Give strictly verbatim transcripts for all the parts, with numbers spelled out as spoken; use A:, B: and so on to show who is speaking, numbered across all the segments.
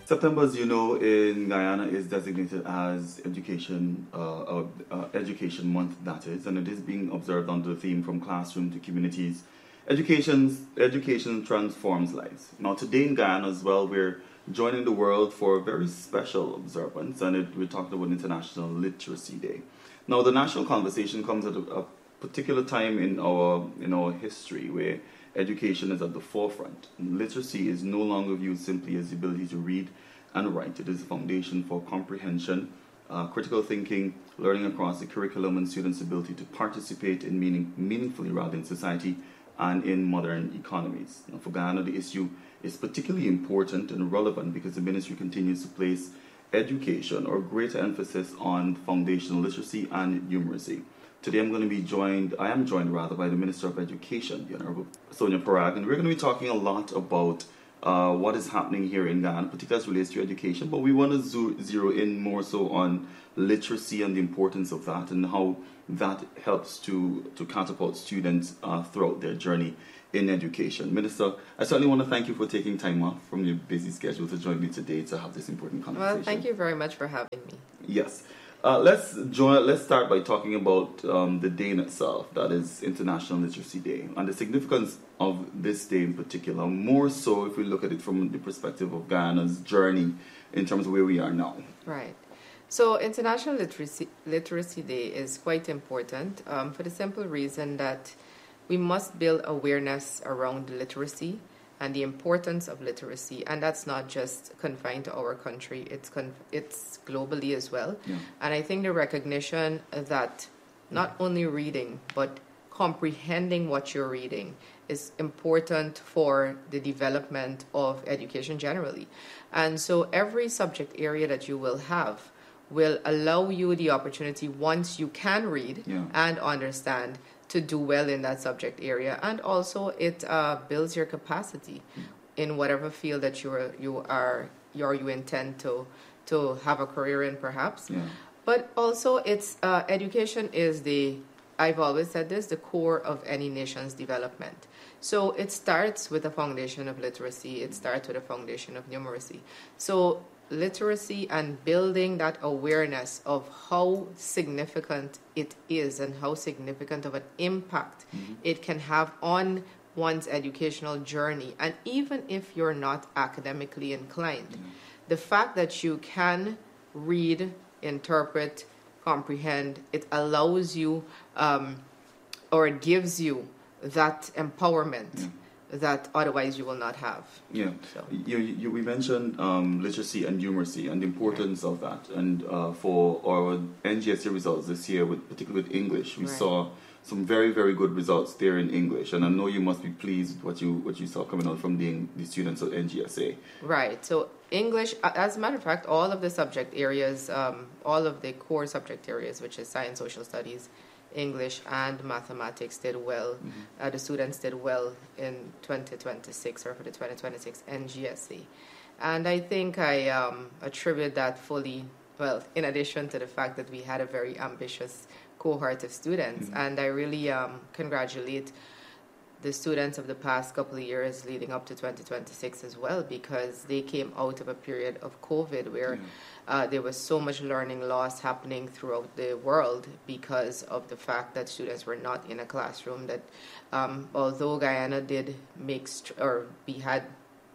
A: September, as you know, in Guyana is designated as Education uh, uh, uh, Education Month, that is, and it is being observed under the theme from classroom to communities. Education, education transforms lives. Now, today in Guyana as well, we're joining the world for a very special observance, and it, we're talking about International Literacy Day. Now, the national conversation comes at a, a particular time in our in our history where education is at the forefront. Literacy is no longer viewed simply as the ability to read and write. It is a foundation for comprehension, uh, critical thinking, learning across the curriculum, and students' ability to participate in meaning, meaningfully rather in society and in modern economies. Now, for Ghana, the issue is particularly important and relevant because the ministry continues to place education or greater emphasis on foundational literacy and numeracy. Today I'm going to be joined, I am joined rather, by the Minister of Education, the Honorable Sonia Parag, and we're going to be talking a lot about uh, what is happening here in Ghana, particularly as relates to education, but we want to zo- zero in more so on literacy and the importance of that and how that helps to, to catapult students uh, throughout their journey in education. Minister, I certainly want to thank you for taking time off from your busy schedule to join me today to have this important conversation.
B: Well, thank you very much for having me.
A: Yes. Uh, let's join. Let's start by talking about um, the day in itself, that is International Literacy Day, and the significance of this day in particular, more so if we look at it from the perspective of Guyana's journey in terms of where we are now.
B: Right. So International Literacy, Literacy Day is quite important um, for the simple reason that we must build awareness around literacy and the importance of literacy, and that's not just confined to our country, it's con- it's globally as well.
A: Yeah.
B: And I think the recognition that not only reading, but comprehending what you're reading is important for the development of education generally. And so every subject area that you will have will allow you the opportunity, once you can read
A: Yeah.
B: and understand, to do well in that subject area, and also it uh, builds your capacity in whatever field that you are you are or you intend to to have a career in, perhaps.
A: Yeah.
B: But also, it's uh, education is the I've always said this the core of any nation's development. So it starts with a foundation of literacy. It starts with a foundation of numeracy. So literacy and building that awareness of how significant it is and how significant of an impact mm-hmm. it can have on one's educational journey. And even if you're not academically inclined, mm-hmm. the fact that you can read, interpret, comprehend, it allows you um, or it gives you that empowerment. Yeah. That otherwise you will not have.
A: Yeah, so. you, you, we mentioned um, literacy and numeracy and the importance right. of that. And uh, for our N G S A results this year, with, particularly with English, we right. saw some very, very good results there in English. And I know you must be pleased with what you what you saw coming out from the, the students at N G S A.
B: Right. So English, as a matter of fact, all of the subject areas, um, all of the core subject areas, which is science, social studies, English and mathematics, did well. Mm-hmm. Uh, the students did well in twenty twenty-six or for the twenty twenty-six N G S A. And I think I um, attribute that fully, well, in addition to the fact that we had a very ambitious cohort of students. Mm-hmm. And I really um, congratulate the students of the past couple of years leading up to twenty twenty-six as well, because they came out of a period of COVID where mm-hmm. Uh, there was so much learning loss happening throughout the world because of the fact that students were not in a classroom. That um, although Guyana did make st- or we had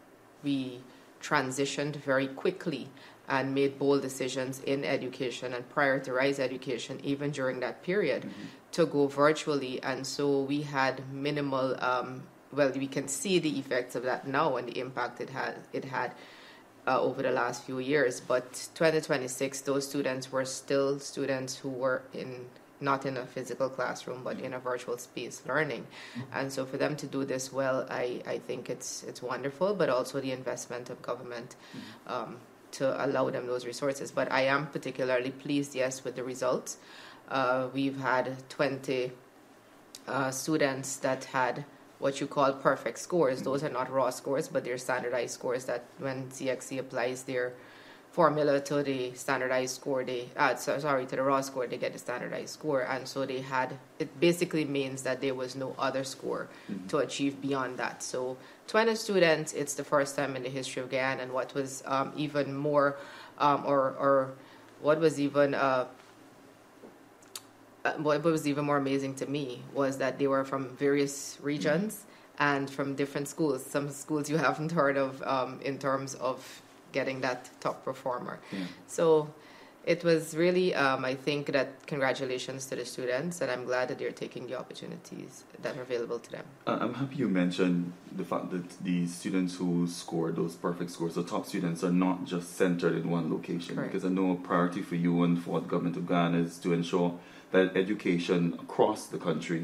B: we transitioned very quickly and made bold decisions in education and prioritized education even during that period mm-hmm. to go virtually, and so we had minimal. Um, well, we can see the effects of that now and the impact it had. It had. Uh, over the last few years, but twenty twenty-six, those students were still students who were in not in a physical classroom, but in a virtual space learning, and so for them to do this well, I, I think it's it's wonderful. But also the investment of government um, to allow them those resources. But I am particularly pleased, yes, with the results. Uh, we've had twenty uh, students that had what you call perfect scores. Those are not raw scores, but they're standardized scores that when C X C applies their formula to the standardized score. They uh, so, sorry to the raw score. They get the standardized score, and so they had. It basically means that there was no other score mm-hmm. to achieve beyond that. So twenty students. It's the first time in the history of Guyana, and what was um, even more, um, or or what was even. Uh, Uh, what was even more amazing to me was that they were from various regions mm-hmm. and from different schools. Some schools you haven't heard of um, in terms of getting that top performer. Yeah. So it was really, um, I think that congratulations to the students, and I'm glad that they're taking the opportunities that are available to them.
A: I'm happy you mentioned the fact that the students who scored those perfect scores, the top students, are not just centered in one location. Correct. Because I know a priority for you and for the government of Ghana is to ensure that education across the country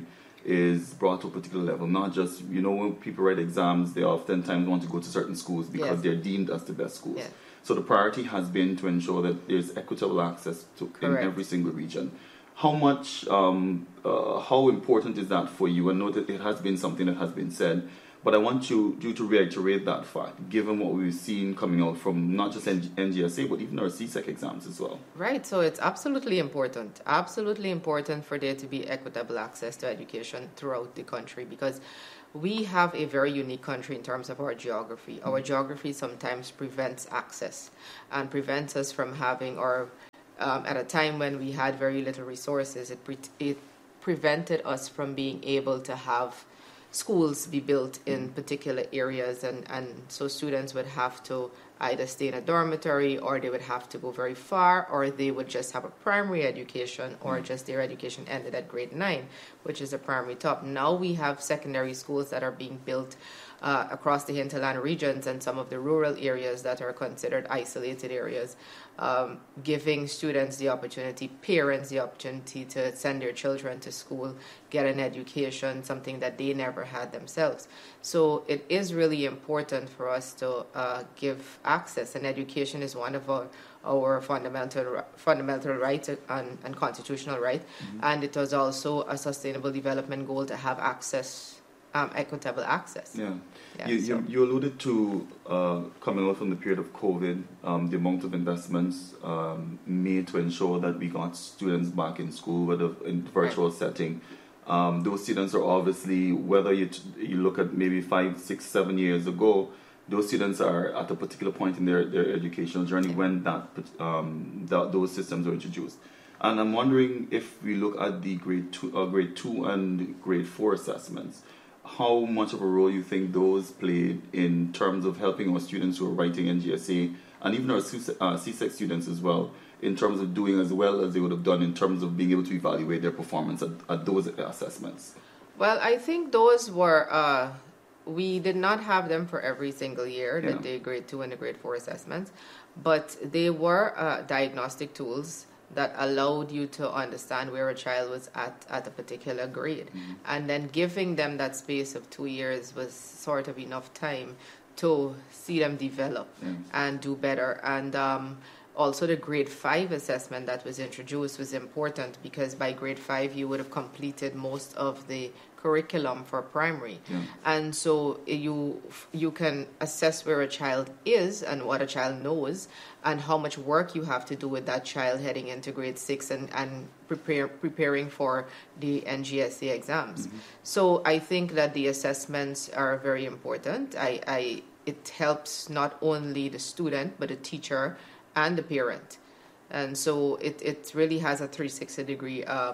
A: is brought to a particular level. Not just, you know, when people write exams, they oftentimes want to go to certain schools because yes. they're deemed as the best schools. Yes. So the priority has been to ensure that there's equitable access to in every single region. How much, um, uh, how important is that for you? I know that it has been something that has been said, but I want you, you to reiterate that fact, given what we've seen coming out from not just N G S A, but even our C S E C exams as well.
B: Right, so it's absolutely important, absolutely important for there to be equitable access to education throughout the country, because we have a very unique country in terms of our geography. Our mm-hmm. geography sometimes prevents access and prevents us from having, or um, at a time when we had very little resources, it, pre- it prevented us from being able to have schools be built in particular areas, and, and so students would have to either stay in a dormitory, or they would have to go very far, or they would just have a primary education, or just their education ended at grade nine, which is a primary top. Now we have secondary schools that are being built uh, across the hinterland regions and some of the rural areas that are considered isolated areas, um, giving students the opportunity, parents the opportunity to send their children to school, get an education, something that they never had themselves. So it is really important for us to uh, give access, and education is one of our, our fundamental fundamental rights and, and constitutional right, mm-hmm. and it was also a sustainable development goal to have access, um, equitable access.
A: Yeah, yeah you, so. you you alluded to uh, coming out from the period of COVID, um, the amount of investments um, made to ensure that we got students back in school, whether in virtual right. setting. Um, those students are obviously, whether you t- you look at maybe five, six, seven years ago, those students are at a particular point in their, their educational journey yeah. when that, um, that those systems were introduced. And I'm wondering, if we look at the grade two, uh, grade two and grade four assessments, how much of a role you think those played in terms of helping our students who are writing N G S A, and even our C S E C students as well, in terms of doing as well as they would have done in terms of being able to evaluate their performance at, at those assessments?
B: Well, I think those were, uh, we did not have them for every single year, yeah. the grade two and the grade four assessments, but they were uh, diagnostic tools that allowed you to understand where a child was at at a particular grade. Mm-hmm. And then giving them that space of two years was sort of enough time to see them develop yeah. and do better. And um, also the grade five assessment that was introduced was important, because by grade five you would have completed most of the curriculum for primary. Yeah. And so you you can assess where a child is and what a child knows, and how much work you have to do with that child heading into grade six and, and prepare preparing for the N G S A exams. Mm-hmm. So I think that the assessments are very important. I, I it helps not only the student but the teacher and the parent. And so it, it really has a three sixty degree uh,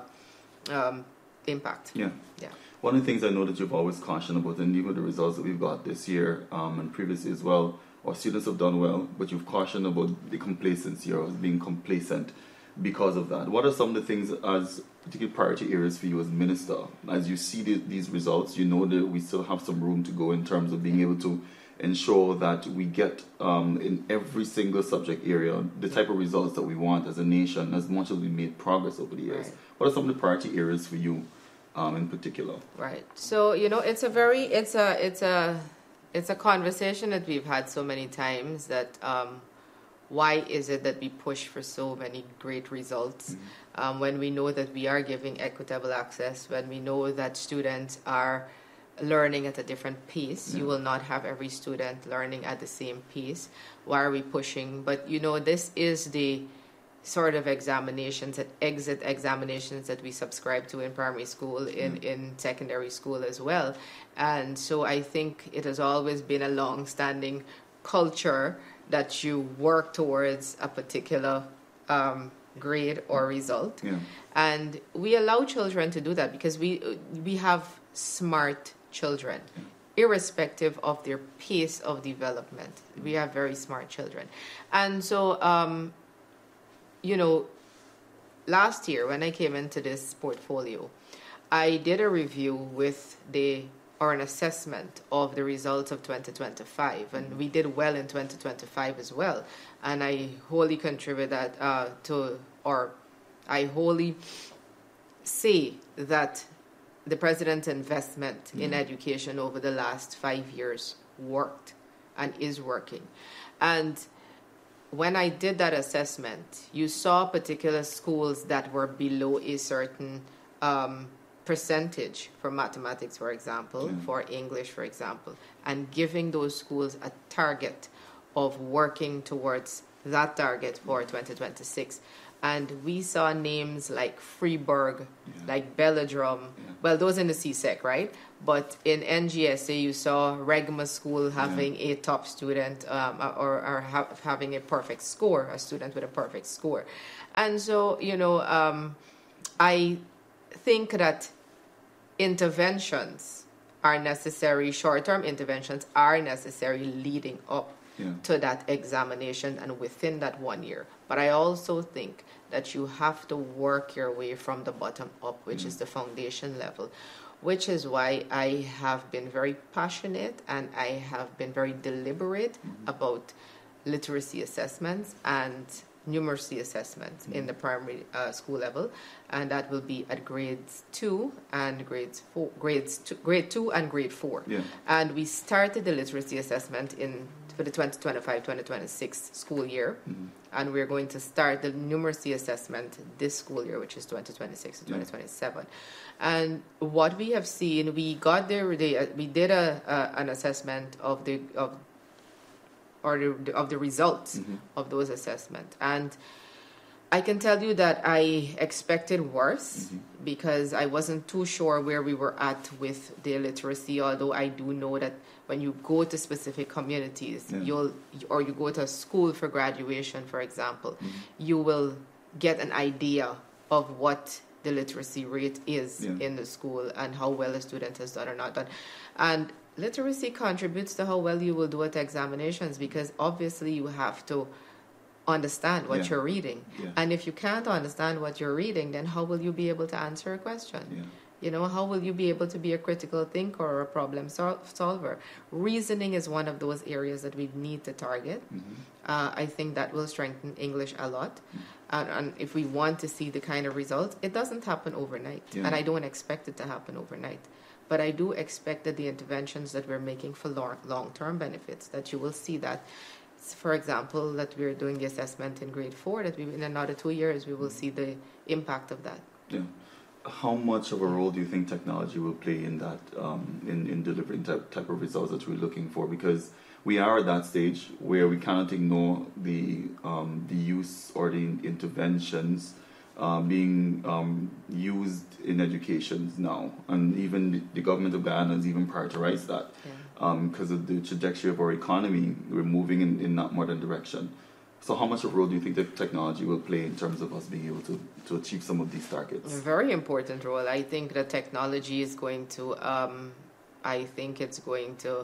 B: um, impact.
A: Yeah.
B: Yeah.
A: One of the things I know that you've always cautioned about, and even the results that we've got this year um, and previously as well, our students have done well, but you've cautioned about the complacency, or being complacent because of that. What are some of the things as particular priority areas for you as minister? As you see the, these results, you know that we still have some room to go in terms of being able to ensure that we get um, in every single subject area the type of results that we want as a nation, as much as we made progress over the years. Right. What are some of the priority areas for you um, in particular?
B: Right. So, you know, it's a very, it's a, it's a, it's a conversation that we've had so many times, that um, why is it that we push for so many great results mm-hmm. um, when we know that we are giving equitable access, when we know that students are learning at a different pace.
A: Yeah.
B: You will not have every student learning at the same pace. Why are we pushing? But, you know, this is the sort of examinations, and exit examinations that we subscribe to in primary school, in, mm. in secondary school as well. And so I think it has always been a long-standing culture that you work towards a particular um, grade or result.
A: Yeah.
B: And we allow children to do that because we we have smart children. Yeah. Irrespective of their pace of development. Mm. We have very smart children. And so... Um, You know, last year when I came into this portfolio, I did a review with the, or an assessment of the results of twenty twenty-five, and we did well in twenty twenty-five as well. And I wholly contribute that uh, to, or I wholly say that the president's investment mm-hmm. in education over the last five years worked and is working. And when I did that assessment, you saw particular schools that were below a certain um, percentage for mathematics, for example, yeah. for English, for example, and giving those schools a target of working towards that target for twenty twenty-six. And we saw names like Freeburg, yeah. like Belladrum. Yeah. Well, those in the C S E C, right? But in N G S A, you saw Regma School having yeah. a top student um, or, or ha- having a perfect score, a student with a perfect score. And so, you know, um, I think that interventions are necessary, short-term interventions are necessary leading up yeah. to that examination and within that one year. But I also think that you have to work your way from the bottom up, which mm. is the foundation level, which is why I have been very passionate and I have been very deliberate mm-hmm. about literacy assessments and numeracy assessments mm-hmm. in the primary uh, school level, and that will be at grades two and grades four, grades two, grade two and grade four.
A: Yeah.
B: And we started the literacy assessment in for the twenty twenty-five twenty twenty-six school year, mm-hmm. and we're going to start the numeracy assessment this school year, which is twenty twenty-six to twenty twenty-seven. Yeah. And what we have seen, we got there, they, uh, we did a uh, an assessment of the of or the, of the results mm-hmm. of those assessments, and I can tell you that I expected worse mm-hmm. because I wasn't too sure where we were at with the literacy, although I do know that when you go to specific communities, yeah. you'll or you go to a school for graduation, for example, mm-hmm. you will get an idea of what the literacy rate is yeah. in the school and how well a student has done or not done. And literacy contributes to how well you will do at examinations, because obviously you have to understand what yeah. you're reading.
A: Yeah.
B: And if you can't understand what you're reading, then how will you be able to answer a question?
A: Yeah.
B: You know, how will you be able to be a critical thinker or a problem sol- solver? Reasoning is one of those areas that we need to target. Mm-hmm. Uh, I think that will strengthen English a lot. Mm-hmm. And, and if we want to see the kind of results, it doesn't happen overnight. Yeah. And I don't expect it to happen overnight. But I do expect that the interventions that we're making for long, long-term benefits, that you will see that. For example, that we're doing the assessment in grade four, that we, in another two years we will see the impact of that.
A: Yeah. How much of a role do you think technology will play in that, um, in, in delivering type, type of results that we're looking for? Because we are at that stage where we cannot ignore the um, the use or the interventions uh, being um, used in education now. And even the, the government of Guyana has even prioritized that. Yeah. Because um, of the trajectory of our economy, we're moving in, in that modern direction. So how much of a role do you think that technology will play in terms of us being able to, to achieve some of these targets?
B: A very important role. I think that technology is going to, um, I think it's going to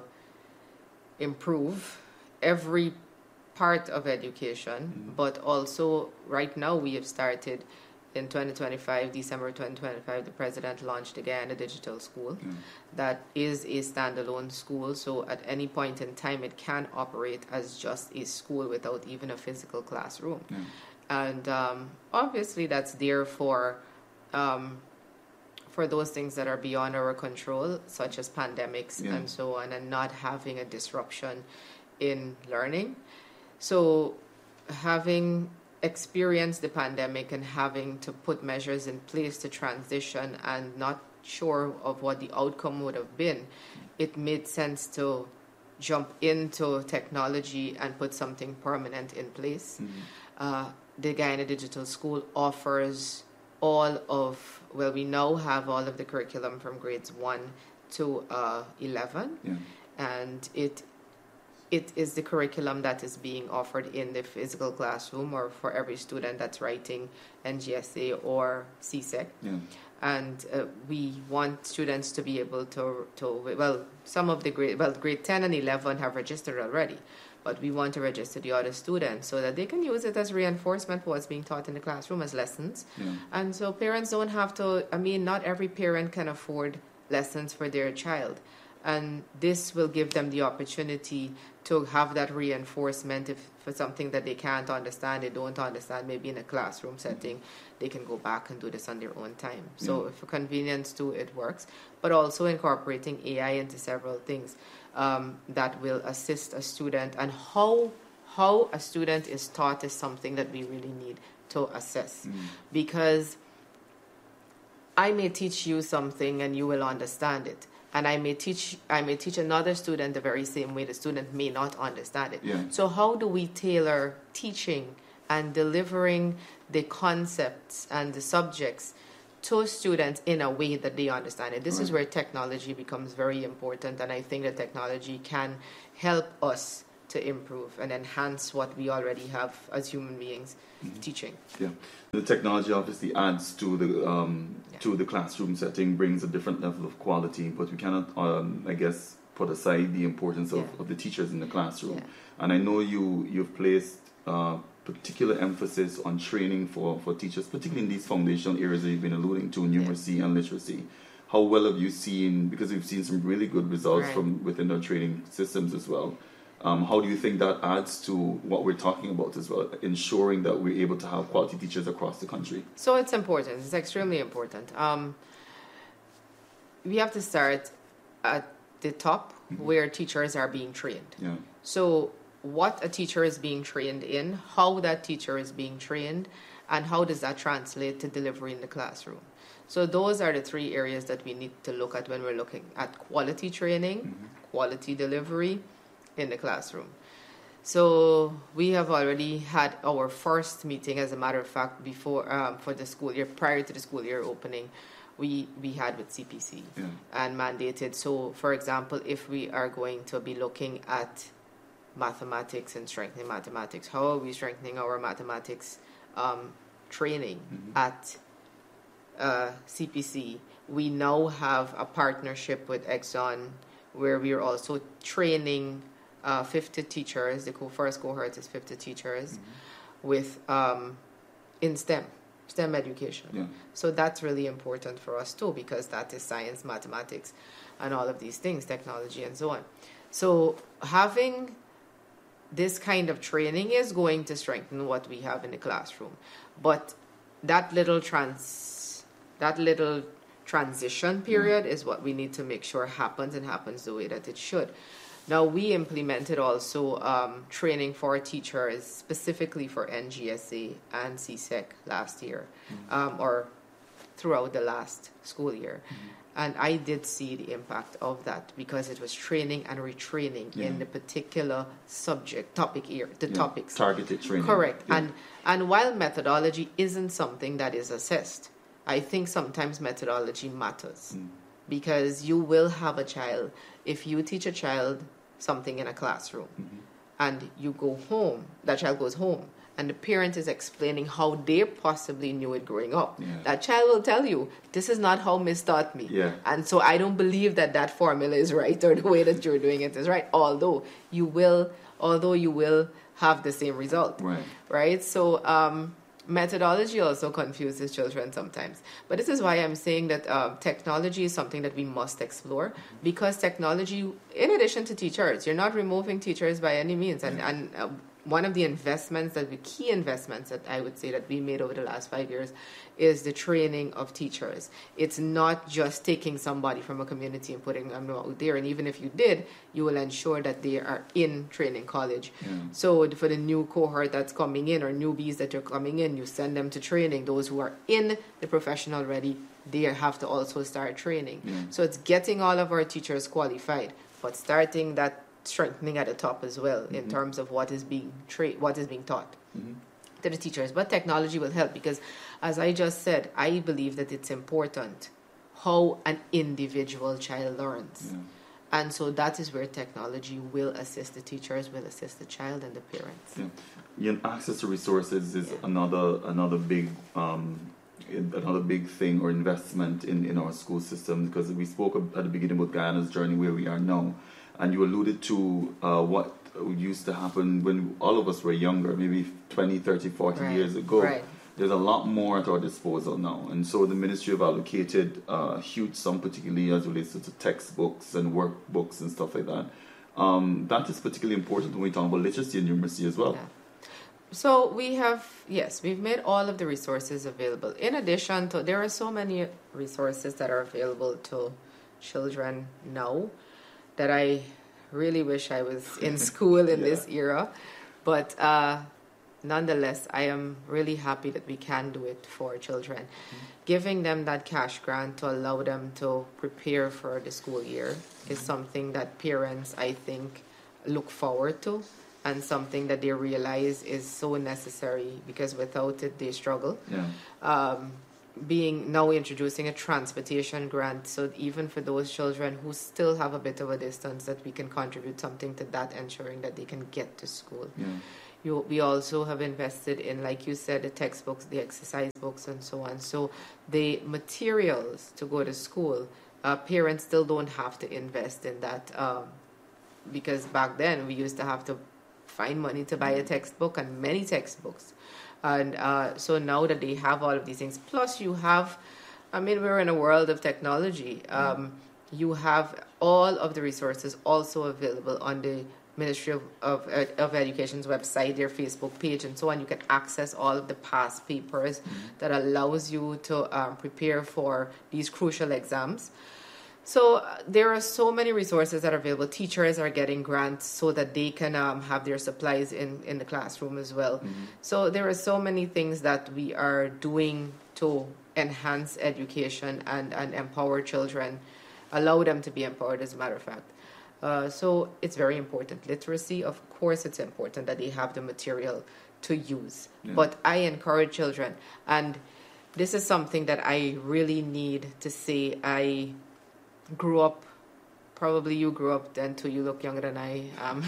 B: improve every part of education, mm-hmm. but also right now we have started in twenty twenty-five, December twenty twenty-five, the president launched again a digital school mm. that is a standalone school. So at any point in time, it can operate as just a school without even a physical classroom. Mm. And um, obviously that's there for, um, for those things that are beyond our control, such as pandemics yeah. and so on, and not having a disruption in learning. So having experienced the pandemic and having to put measures in place to transition and not sure of what the outcome would have been, it made sense to jump into technology and put something permanent in place. Mm-hmm. Uh, the Guyana Digital School offers all of, well, we now have all of the curriculum from grades one to uh, eleven, yeah. and it it is the curriculum that is being offered in the physical classroom or for every student that's writing N G S A or C S E C. Yeah. And uh, we want students to be able to, to, well, some of the grade, well, grade ten and eleven have registered already, but we want to register the other students so that they can use it as reinforcement for what's being taught in the classroom as lessons. Yeah. And so parents don't have to, I mean, not every parent can afford lessons for their child. And this will give them the opportunity to have that reinforcement if for something that they can't understand, they don't understand, maybe in a classroom setting, they can go back and do this on their own time. So yeah. for convenience too, it works. But also incorporating A I into several things um, that will assist a student. And how how a student is taught is something that we really need to assess. Mm. Because I may teach you something and you will understand it. And I may teach I may teach another student the very same way. The student may not understand it. Yeah. So how do we tailor teaching and delivering the concepts and the subjects to students in a way that they understand it? This right. is where technology becomes very important, and I think that technology can help us to improve and enhance what we already have as human beings mm-hmm. teaching. Yeah,
A: the technology obviously adds to the um, yeah. to the classroom setting, brings a different level of quality, but we cannot, um, I guess, put aside the importance of, yeah. of the teachers in the classroom. Yeah. And I know you you've placed uh, particular emphasis on training for, for teachers, particularly in these foundational areas that you've been alluding to, numeracy yeah. and literacy. How well have you seen, because we've seen some really good results right. from within our training systems as well. Um, how do you think that adds to what we're talking about as well, ensuring that we're able to have quality teachers across the country?
B: So it's important. It's extremely important. Um, we have to start at the top mm-hmm. where teachers are being trained. Yeah. So what a teacher is being trained in, how that teacher is being trained, and how does that translate to delivery in the classroom. So those are the three areas that we need to look at when we're looking at quality training, mm-hmm. quality delivery, in the classroom. So we have already had our first meeting, as a matter of fact, before um, for the school year, prior to the school year opening, we, we had with C P C yeah. and mandated. So, for example, if we are going to be looking at mathematics and strengthening mathematics, how are we strengthening our mathematics um, training mm-hmm. at uh, C P C? We now have a partnership with Exxon where we are also training Uh, fifty teachers. The co- first cohort is fifty teachers mm-hmm. with um, in STEM, STEM education. Yeah. So that's really important for us too, because that is science, mathematics, and all of these things, technology, and so on. So having this kind of training is going to strengthen what we have in the classroom. But that little trans, that little transition period mm-hmm. is what we need to make sure happens and happens the way that it should. Now, we implemented also um, training for teachers specifically for N G S A and C S E C last year, mm-hmm. um, or throughout the last school year. Mm-hmm. And I did see the impact of that because it was training and retraining yeah. in the particular subject, topic area, the yeah. topics.
A: Targeted training.
B: Correct.
A: Yeah.
B: And, and while methodology isn't something that is assessed, I think sometimes methodology matters mm. because you will have a child, if you teach a child something in a classroom mm-hmm. and you go home, that child goes home and the parent is explaining how they possibly knew it growing up. Yeah. That child will tell you, this is not how Miss taught me. Yeah. And so I don't believe that that formula is right or the way that you're doing it is right. Although you will, although you will have the same result. Right. Right. So, um, methodology also confuses children sometimes. But this is why I'm saying that um, technology is something that we must explore, because technology, in addition to teachers, you're not removing teachers by any means. And, and uh, one of the investments, that the key investments that I would say that we made over the last five years is the training of teachers. It's not just taking somebody from a community and putting them out there. And even if you did, you will ensure that they are in training college. Yeah. So for the new cohort that's coming in or newbies that are coming in, you send them to training. Those who are in the profession already, they have to also start training.
A: Yeah.
B: So it's getting all of our teachers qualified, but starting that strengthening at the top as well, mm-hmm. in terms of what is being tra- what is being taught mm-hmm. to the teachers. But technology will help because, as I just said, I believe that it's important how an individual child learns. Yeah. And so that is where technology will assist the teachers, will assist the child and the parents.
A: Yeah, yeah, access to resources is yeah. another another big um, another big thing or investment in, in our school system, because we spoke at the beginning about Guyana's journey where we are now, and you alluded to uh, what used to happen when all of us were younger, maybe twenty, thirty, forty
B: right.
A: years ago.
B: Right.
A: There's a lot more at our disposal now. And so the ministry have allocated a uh, huge sum, particularly as it relates to textbooks and workbooks and stuff like that. Um, that is particularly important when we talk about literacy and numeracy as well.
B: Yeah. So we have, yes, we've made all of the resources available. In addition to, there are so many resources that are available to children now that I really wish I was in school in yeah. this era. But uh, nonetheless, I am really happy that we can do it for children. Mm-hmm. Giving them that cash grant to allow them to prepare for the school year mm-hmm. is something that parents, I think, look forward to, and something that they realize is so necessary, because without it, they struggle.
A: Yeah.
B: Um, being now introducing a transportation grant, so even for those children who still have a bit of a distance, that we can contribute something to that, ensuring that they can get to school.
A: Yeah.
B: You, we also have invested in, like you said, the textbooks, the exercise books, and so on. So the materials to go to school, uh, parents still don't have to invest in that, um, because back then we used to have to find money to buy a textbook, and many textbooks. And uh, so now that they have all of these things, plus you have, I mean, we're in a world of technology. Um, you have all of the resources also available on the Ministry of, of, of Education's website, their Facebook page, and so on. You can access all of the past papers mm-hmm. that allows you to um, prepare for these crucial exams. So uh, there are so many resources that are available. Teachers are getting grants so that they can um, have their supplies in, in the classroom as well. Mm-hmm. So there are so many things that we are doing to enhance education and, and empower children, allow them to be empowered, as a matter of fact. Uh, so it's very important. Literacy, of course, it's important that they have the material to use. Yeah. But I encourage children, and this is something that I really need to say. I grew up, probably you grew up then too, you look younger than I am.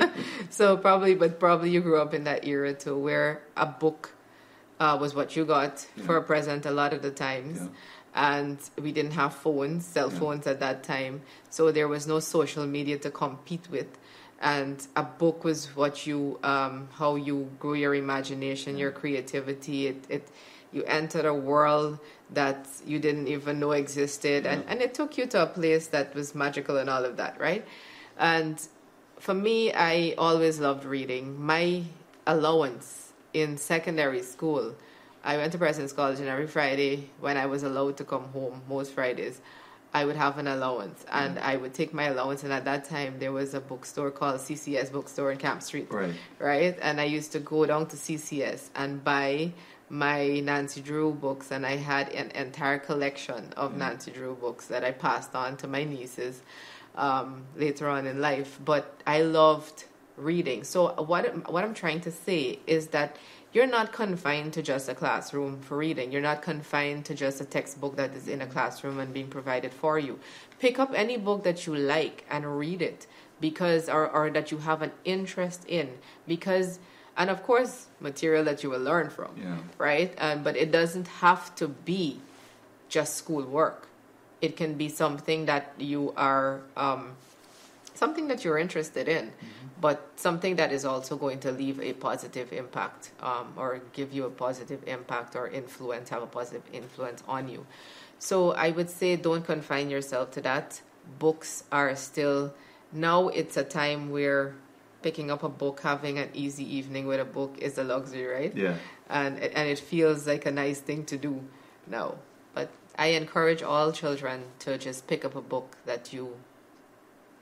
B: so probably, but probably you grew up in that era too, where a book uh, was what you got yeah. for a present a lot of the times. Yeah. And we didn't have phones, cell phones yeah. at that time. So there was no social media to compete with. And a book was what you, um, how you grew your imagination, yeah. your creativity. It, it, you entered a world that you didn't even know existed. Yeah. And, and it took you to a place that was magical and all of that, right? And for me, I always loved reading. My allowance in secondary school, I went to President's College, and every Friday when I was allowed to come home, most Fridays, I would have an allowance. And mm. I would take my allowance, and at that time there was a bookstore called C C S Bookstore in Camp Street.
A: Right.
B: Right? And I used to go down to C C S and buy my Nancy Drew books, and I had an entire collection of mm. Nancy Drew books that I passed on to my nieces um, later on in life. But I loved reading. So what what I'm trying to say is that you're not confined to just a classroom for reading. You're not confined to just a textbook that is in a classroom and being provided for you. Pick up any book that you like and read it, because or, or that you have an interest in, because, and of course, material that you will learn from,
A: yeah. right?
B: Um, but it doesn't have to be just school work. It can be something that you are, um, something that you're interested in. Mm-hmm. But something that is also going to leave a positive impact, um, or give you a positive impact or influence, have a positive influence on you. So I would say don't confine yourself to that. Books are still, now it's a time where picking up a book, having an easy evening with a book is a luxury, right?
A: Yeah.
B: And, and it feels like a nice thing to do now. But I encourage all children to just pick up a book that you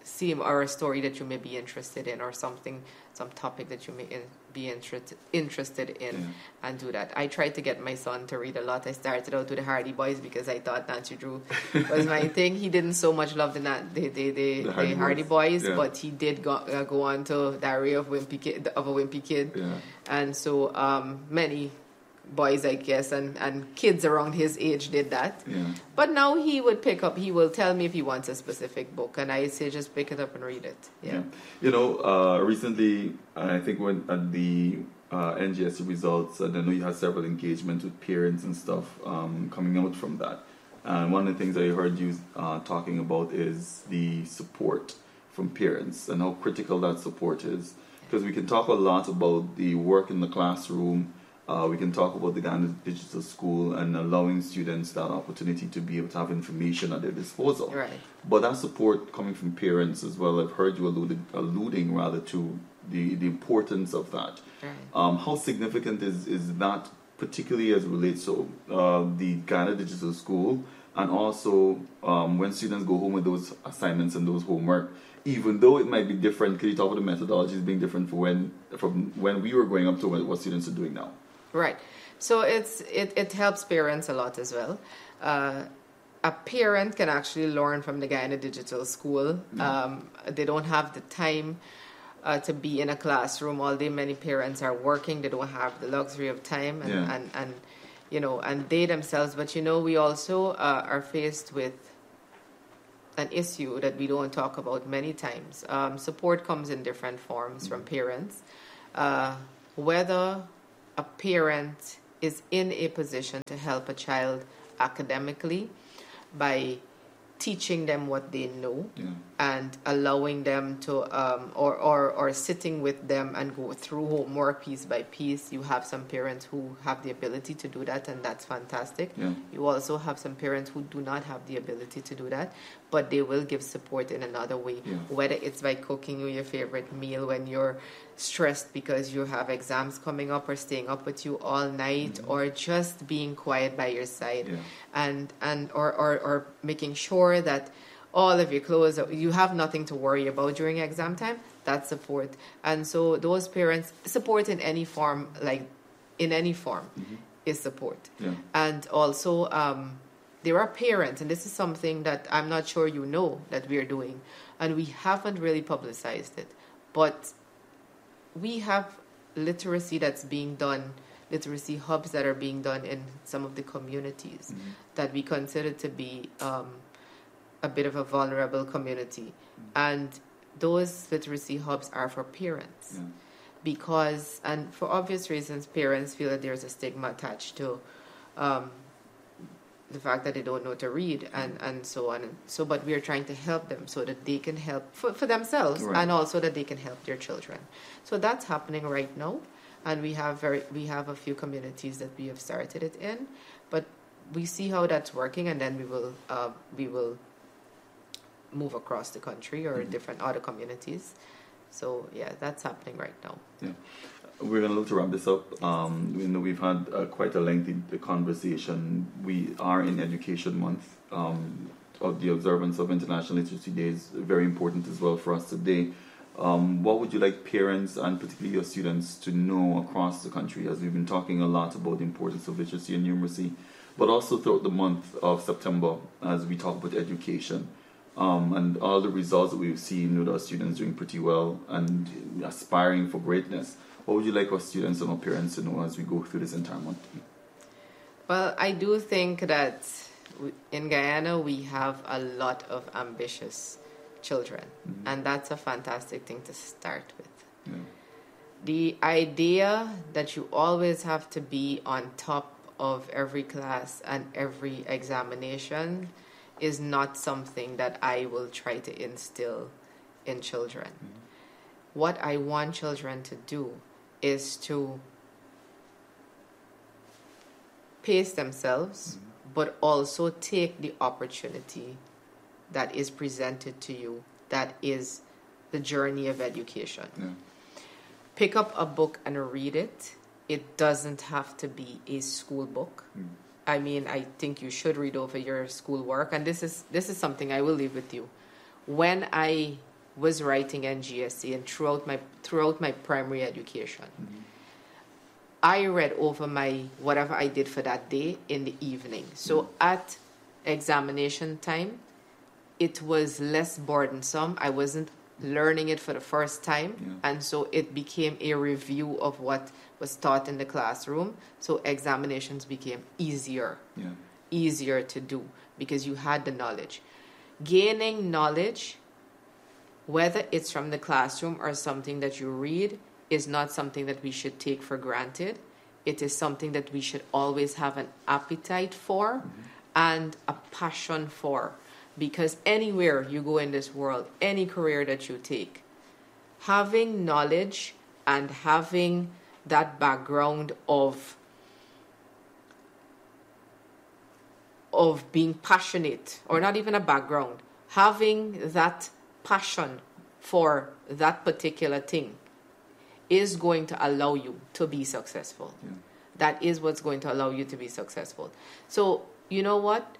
B: seem, or a story that you may be interested in, or something, some topic that you may in, be interested interested in, yeah. and do that. I tried to get my son to read a lot. I started out with the Hardy Boys because I thought Nancy Drew was my thing. He didn't so much love the the the, the, the Hardy, the Hardy Boys, Boys yeah. but he did go, uh, go on to Diary of Wimpy Kid, of a Wimpy Kid, yeah. and so um, many boys, I guess, and, and kids around his age did that.
A: Yeah.
B: But now he would pick up, he will tell me if he wants a specific book, and I say just pick it up and read it. Yeah. yeah.
A: You know, uh, recently, I think when at the uh, N G S C results, and I know you had several engagements with parents and stuff um, coming out from that. And one of the things I heard you uh, talking about is the support from parents and how critical that support is. Because we can talk a lot about the work in the classroom. Uh, we can talk about the Ghana Digital School and allowing students that opportunity to be able to have information at their disposal.
B: Right.
A: But that support coming from parents as well, I've heard you alluded, alluding rather to the, the importance of that.
B: Right.
A: Um, how significant is, is that, particularly as it relates to uh, the Ghana Digital School, and also um, when students go home with those assignments and those homework, even though it might be different, can you talk about the methodologies being different for when, from when we were growing up to what students are doing now?
B: Right. So it's it, it helps parents a lot as well. Uh, a parent can actually learn from the Guyana Digital School. Mm-hmm. Um, they don't have the time uh, to be in a classroom all day. Many parents are working. They don't have the luxury of time and,
A: yeah.
B: and, and you know, and they themselves. But, you know, we also uh, are faced with an issue that we don't talk about many times. Um, support comes in different forms mm-hmm. from parents. Uh, whether a parent is in a position to help a child academically by teaching them what they know
A: yeah.
B: and allowing them to, um, or, or, or sitting with them and go through homework piece by piece. You have some parents who have the ability to do that, and that's fantastic.
A: Yeah.
B: You also have some parents who do not have the ability to do that, but they will give support in another way,
A: yeah.
B: whether it's by cooking you your favorite meal when you're stressed because you have exams coming up, or staying up with you all night, mm-hmm. or just being quiet by your side,
A: yeah.
B: and and or, or or making sure that all of your clothes, you have nothing to worry about during exam time. That's support. And so those parents, support in any form, like in any form, mm-hmm. is support.
A: Yeah.
B: And also um, there are parents, and this is something that I'm not sure you know that we're doing, and we haven't really publicized it, but we have literacy that's being done, literacy hubs that are being done in some of the communities mm-hmm. that we consider to be um, a bit of a vulnerable community. Mm-hmm. And those literacy hubs are for parents.
A: Yeah.
B: Because, and for obvious reasons, parents feel that there's a stigma attached to um, the fact that they don't know to read, and, and so on. And so, but we're trying to help them so that they can help for, for themselves,
A: right.
B: and also that they can help their children. So that's happening right now, and we have very we have a few communities that we have started it in, but we see how that's working, and then we will uh, we will move across the country or mm-hmm. different other communities. So yeah, that's happening right now.
A: Yeah. We're going to look to wrap this up. Um, we know we've had uh, quite a lengthy conversation. We are in Education Month. Um, of the observance of International Literacy Day is very important as well for us today. Um, what would you like parents and particularly your students to know across the country, as we've been talking a lot about the importance of literacy and numeracy, but also throughout the month of September as we talk about education um, and all the results that we've seen with our students doing pretty well and aspiring for greatness? What would you like our students and our parents to know as we go through this entire month?
B: Well, I do think that in Guyana we have a lot of ambitious children, mm-hmm. and that's a fantastic thing to start with.
A: Yeah.
B: The idea that you always have to be on top of every class and every examination is not something that I will try to instill in children. Mm-hmm. What I want children to do is to pace themselves, mm-hmm. but also take the opportunity that is presented to you, that is the journey of education.
A: Yeah.
B: Pick up a book and read it. It doesn't have to be a school book. Mm. I mean, I think you should read over your schoolwork, and this is this is something I will leave with you. When I was writing N G S A and throughout my throughout my primary education. Mm-hmm. I read over my whatever I did for that day in the evening. So mm-hmm. at examination time, it was less burdensome. I wasn't learning it for the first time, yeah. and so it became a review of what was taught in the classroom. So examinations became easier, yeah. easier to do because you had the knowledge. Gaining knowledge, whether it's from the classroom or something that you read, is not something that we should take for granted. It is something that we should always have an appetite for mm-hmm. and a passion for. Because anywhere you go in this world, any career that you take, having knowledge and having that background of of being passionate, or not even a background, having that passion for that particular thing is going to allow you to be successful. Yeah. That is what's going to allow you to be successful. So, you know what?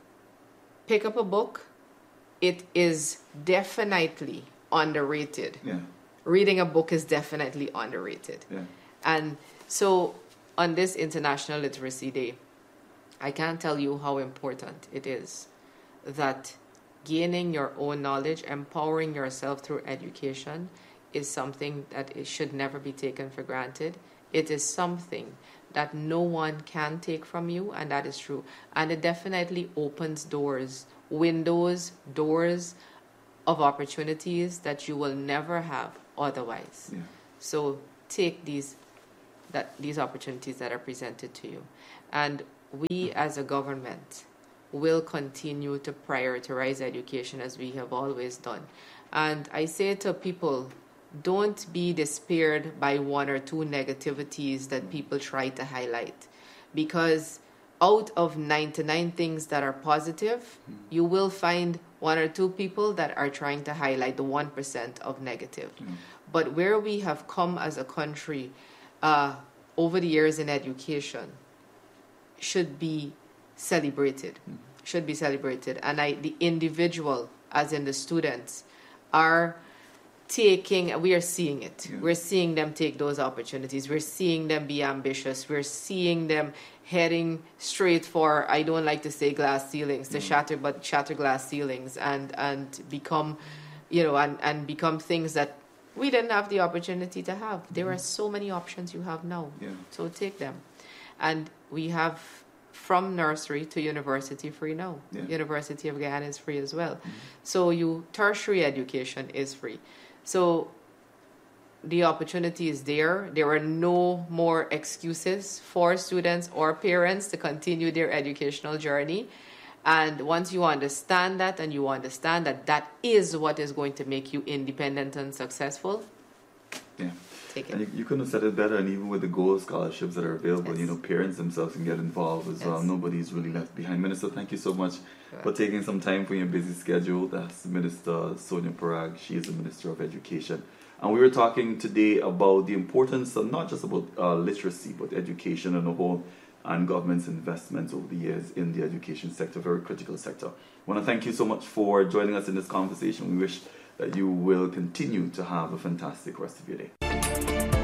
B: Pick up a book. It is definitely underrated. Yeah. Reading a book is definitely underrated. Yeah. And so on this International Literacy Day, I can't tell you how important it is that gaining your own knowledge, empowering yourself through education is something that it should never be taken for granted. It is something that no one can take from you, and that is true. And it definitely opens doors, windows, doors of opportunities that you will never have otherwise. Yeah. So take these that these opportunities that are presented to you. And we as a government will continue to prioritize education as we have always done. And I say to people, don't be despaired by one or two negativities that people try to highlight. Because out of ninety-nine things that are positive, you will find one or two people that are trying to highlight the one percent of negative. Mm. But where we have come as a country uh, over the years in education should be celebrated, mm. should be celebrated. And I, the individual, as in the students, are taking, we are seeing it. Yeah. We're seeing them take those opportunities. We're seeing them be ambitious. We're seeing them heading straight for, I don't like to say glass ceilings, to mm. shatter, but shatter glass ceilings and, and become, you know, and, and become things that we didn't have the opportunity to have. There mm. are so many options you have now. Yeah. So take them. And we have from nursery to university free now. Yeah. University of Guyana is free as well. Mm. So you tertiary education is free. So the opportunity is there. There are no more excuses for students or parents to continue their educational journey. And once you understand that, and you understand that that is what is going to make you independent and successful,
A: yeah.
B: take it.
A: And you, you couldn't have said it better. And even with the gold scholarships that are available, yes. you know, parents themselves can get involved as yes. well. Nobody's really left behind. Minister, thank you so much sure. for taking some time from your busy schedule. That's Minister Sonia Parag. She is the Minister of Education. And we were talking today about the importance of not just about uh, literacy, but education and the whole, and government's investments over the years in the education sector, very critical sector. I want to thank you so much for joining us in this conversation. We wish that you will continue to have a fantastic rest of your day.